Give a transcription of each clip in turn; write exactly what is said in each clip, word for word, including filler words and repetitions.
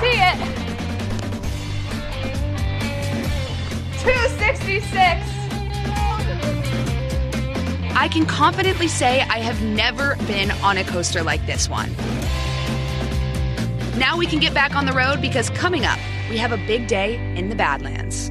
see it. two sixty-six. I can confidently say I have never been on a coaster like this one. Now we can get back on the road because coming up, we have a big day in the Badlands.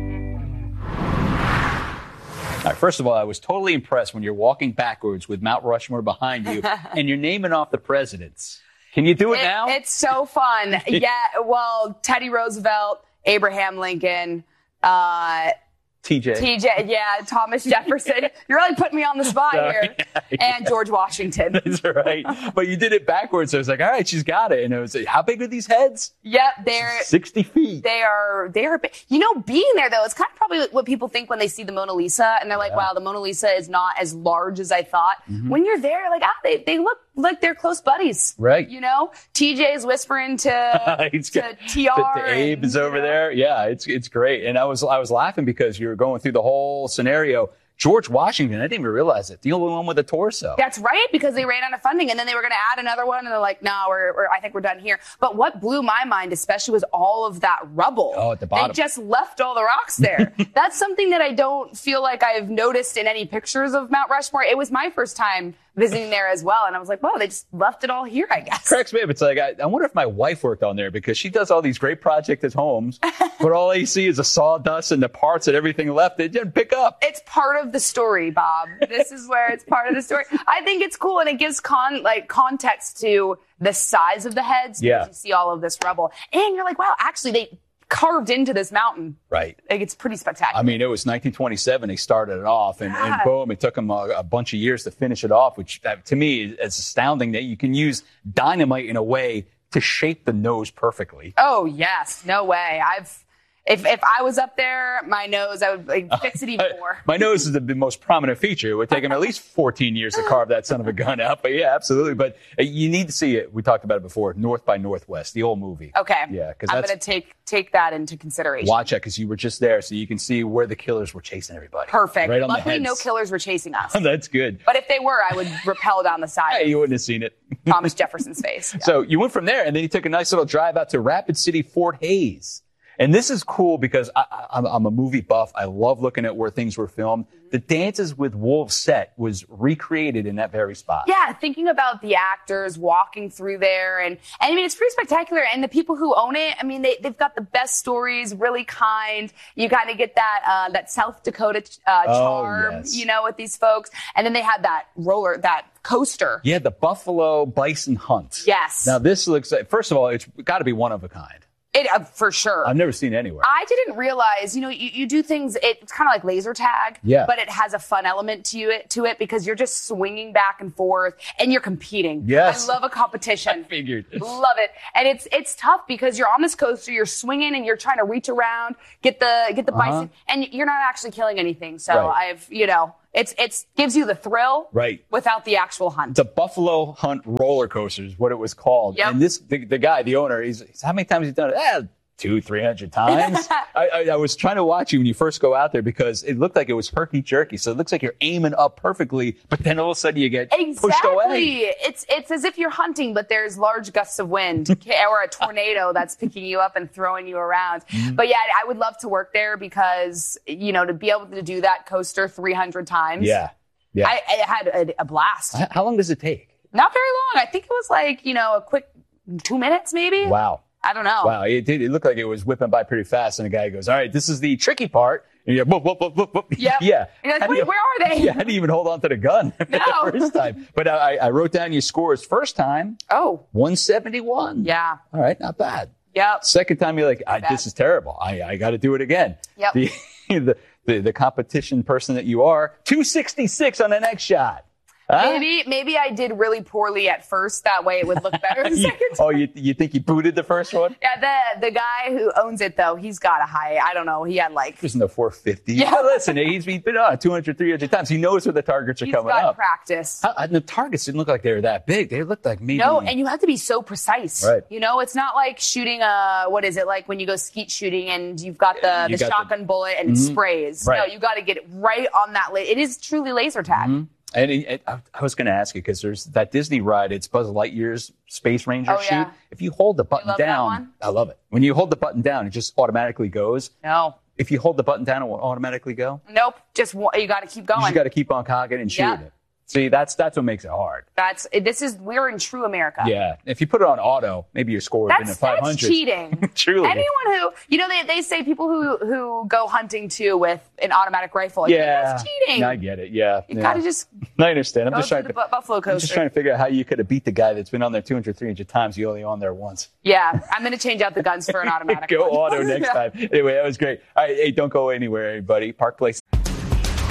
All right, first of all, I was totally impressed when you're walking backwards with Mount Rushmore behind you and you're naming off the presidents. Can you do it, it now? It's so fun. Yeah, well, Teddy Roosevelt, Abraham Lincoln, uh, T J. T J, yeah, Thomas Jefferson. You're really putting me on the spot Sorry. here. And George Washington. That's right. But you did it backwards. So I was like, all right, she's got it. And it was like, how big are these heads? Yep, they're sixty feet. They are, they are, big. You know, being there though, it's kind of probably what people think when they see the Mona Lisa and they're like, Yeah. wow, the Mona Lisa is not as large as I thought. Mm-hmm. When you're there, like, ah, they, they look like they're close buddies. Right. You know, T J's whispering to, He's to got- T R. The, the Abe and, is over you know. there. Yeah, it's it's great. And I was I was laughing because you were going through the whole scenario. George Washington, I didn't even realize it. The only one with a torso. That's right, because they ran out of funding, and then they were going to add another one, and they're like, no, we're, we're, I think we're done here. But what blew my mind, especially, was all of that rubble. Oh, at the bottom. They just left all the rocks there. That's something that I don't feel like I've noticed in any pictures of Mount Rushmore. It was my first time visiting there as well, and I was like, whoa, they just left it all here, I guess. Cracks me up. It's like, I, I wonder if my wife worked on there because she does all these great projects at homes, but all you see is the sawdust and the parts and everything left. They didn't pick up. It's part of the story, Bob. This is where it's part of the story. I think it's cool, and it gives con like context to the size of the heads. Because Yeah. you see all of this rubble, and you're like, wow, actually, they carved into this mountain. Right. Like, it's pretty spectacular. I mean, it was nineteen twenty-seven. They started it off, and, and Yeah. boom, it took them a, a bunch of years to finish it off, which that, to me is, is astounding that you can use dynamite in a way to shape the nose perfectly. Oh yes, no way. I've if if I was up there, my nose, I would like, fix it even more. My nose is the most prominent feature. It would take them at least fourteen years to carve that son of a gun out. But yeah, absolutely. But uh, you need to see it. We talked about it before. North by Northwest, the old movie. Okay. Yeah, because I'm that's gonna take take that into consideration. watch that because you were just there, so you can see where the killers were chasing everybody. Perfect. Right on the Luckily, heads. no killers were chasing us. That's good. But if they were, I would rappel down the side Hey, of you wouldn't have seen it. Thomas Jefferson's face. Yeah. So you went from there, and then you took a nice little drive out to Rapid City, Fort Hays. And this is cool because I, I, I'm, I'm a movie buff. I love looking at where things were filmed. The Dances with Wolves set was recreated in that very spot. Yeah, thinking about the actors walking through there, and, and I mean, it's pretty spectacular. And the people who own it, I mean, they, they've got the best stories, really kind. You kind of get that, uh, that South Dakota, uh, Oh, charm, yes. you know, with these folks. And then they had that roller, that coaster. Yeah, the Buffalo Bison Hunt. Yes. Now this looks like, first of all, it's got to be one of a kind. It, uh, for sure. I've never seen it anywhere. I didn't realize, you know, you, you do things, it's kind of like laser tag, Yeah. but it has a fun element to it, to it because you're just swinging back and forth and you're competing. Yes. I love a competition. Figured. Love it. And it's, it's tough because you're on this coaster, you're swinging and you're trying to reach around, get the, get the Uh-huh. bison, and you're not actually killing anything. So Right. I've, you know, it's, it's gives you the thrill. Right. Without the actual hunt. The Buffalo Hunt roller coaster is what it was called. Yep. And this, the, the guy, the owner, he's, he's how many times has he done it? Eh, two, three hundred times. I, I, I was trying to watch you when you first go out there because it looked like it was herky jerky. So it looks like you're aiming up perfectly, but then all of a sudden you get Exactly. pushed away. It's it's as if you're hunting, but there's large gusts of wind or a tornado that's picking you up and throwing you around. Mm-hmm. But yeah, I would love to work there because, you know, to be able to do that coaster three hundred times. Yeah. Yeah. I, I had a, a blast. How- How long does it take? Not very long. I think it was like, you know, a quick two minutes maybe. Wow. I don't know. Wow. It did. It looked like it was whipping by pretty fast. And the guy goes, all right, this is the tricky part. And you're, whoop, whoop, whoop, whoop, whoop. Yep. Yeah. And you're like, How do wait, you- where are they? Yeah. I didn't even hold on to the gun No. the first time. But I, I wrote down your scores. First time, Oh, one seventy-one. yeah. All right. Not bad. Yep. Second time, you're like, I, bad. this is terrible. I, I got to do it again. Yep. The, the, the, the competition person that you are, two sixty-six on the next shot. Huh? Maybe maybe I did really poorly at first. That way it would look better the You- second time. oh, you, you think you booted the first one? Yeah, the the guy who owns it though, he's got a high. I don't know. He had like There's no four fifty. Yeah. But listen, he's he's been on two hundred, three hundred times. He knows where the targets are he's coming got up. practice. How, and the targets didn't look like they were that big. They looked like maybe. No, and you have to be so precise. Right. You know, it's not like shooting a what is it like when you go skeet shooting and you've got the, You the got shotgun the- bullet and it sprays. Right. No, you got to get it right on that. La- it is truly laser tag. Mhm. And it, it, I, I was going to ask you because there's that Disney ride. It's Buzz Lightyear's Space Ranger Oh, yeah. chute. If you hold the button love that down, one? I love it. When you hold the button down, it just automatically goes. No. If you hold the button down, it will automatically go. Nope. Just wa- you got to keep You going. just got to keep on cocking and shooting Yeah. it. See, that's that's what makes it hard. That's this is we're in true America. Yeah. If you put it on auto, maybe your score would have been That's, at five that's hundred. cheating. Truly. Anyone who, you know, they, they say people who, who go hunting too with an automatic rifle. Like, Yeah. That's cheating. I get it. Yeah. You yeah. gotta just I understand. I'm go just through trying the to. bu- buffalo I'm just coaster. trying to figure out how you could have beat the guy that's been on there two hundred, three hundred times. You only on there once. Yeah, I'm gonna change out the guns for an automatic. Go one. auto next Yeah. time. Anyway, that was great. All right, hey, don't go anywhere, everybody. Park Place